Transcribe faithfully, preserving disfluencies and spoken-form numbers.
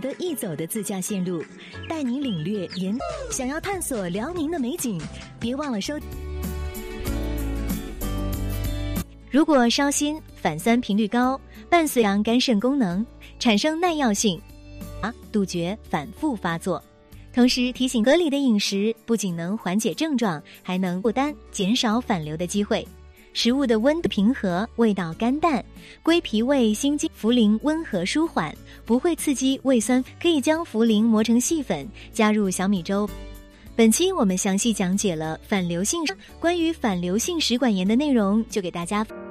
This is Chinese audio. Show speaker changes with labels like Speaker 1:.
Speaker 1: 得一走的自驾线路，带你领略沿。想要探索辽宁的美景，别忘了收。如果烧心、反酸频率高，伴随阳肝肾功能，产生耐药性，啊，杜绝反复发作。同时提醒，合理的饮食不仅能缓解症状，还能负担，减少反流的机会。食物的温度平和，味道甘淡，归脾胃心经。茯苓温和舒缓，不会刺激胃酸，可以将茯苓磨成细粉，加入小米粥。本期我们详细讲解了反流性关于反流性食管炎的内容，就给大家。